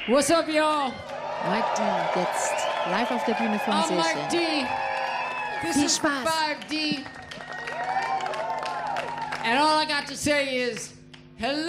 What's up, y'all? Mike D. jetzt live auf der Bühne vom I'm Mike Seechen. D. This Viel is Spaß. 5D. And all I got to say is, hello.